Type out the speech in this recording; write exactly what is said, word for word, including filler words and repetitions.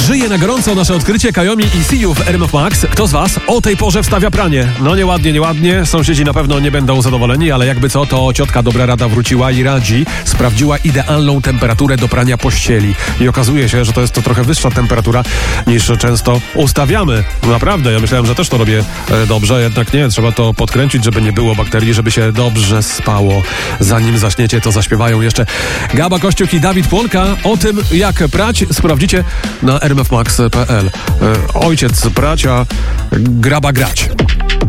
Żyje na gorąco nasze odkrycie Kajomi i Siu w R M F Max. Kto z was o tej porze wstawia pranie? No nieładnie, nieładnie. Sąsiedzi na pewno nie będą zadowoleni, ale jakby co, to ciotka dobra rada wróciła i radzi. Sprawdziła idealną temperaturę do prania pościeli. I okazuje się, że to jest to trochę wyższa temperatura niż często ustawiamy. Naprawdę, ja myślałem, że też to robię e, dobrze, jednak nie. Trzeba to podkręcić, żeby nie było bakterii, żeby się dobrze spało. Zanim zaśniecie, to zaśpiewają jeszcze Gaba Kościuk i Dawid Płonka. O tym, jak prać, sprawdzicie na r m f max kropka p l. Ojciec prać, a graba grać.